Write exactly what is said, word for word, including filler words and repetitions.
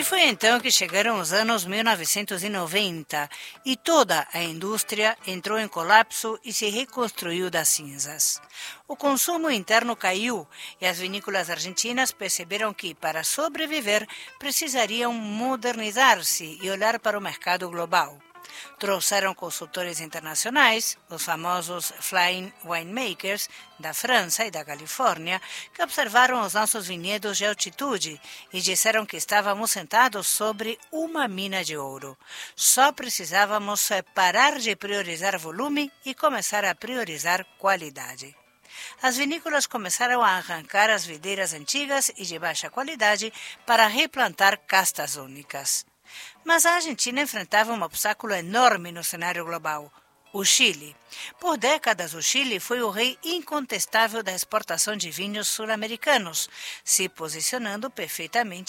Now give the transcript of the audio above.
foi então que chegaram os anos mil novecentos e noventa e toda a indústria entrou em colapso e se reconstruiu das cinzas. O consumo interno caiu e as vinícolas argentinas perceberam que, para sobreviver, precisariam modernizar-se e olhar para o mercado global. Trouxeram consultores internacionais, os famosos Flying Winemakers da França e da Califórnia, que observaram os nossos vinhedos de altitude e disseram que estávamos sentados sobre uma mina de ouro. Só precisávamos parar de priorizar volume e começar a priorizar qualidade. As vinícolas começaram a arrancar as videiras antigas e de baixa qualidade para replantar castas únicas. Mas a Argentina enfrentava um obstáculo enorme no cenário global: o Chile. Por décadas, o Chile foi o rei incontestável da exportação de vinhos sul-americanos, se posicionando perfeitamente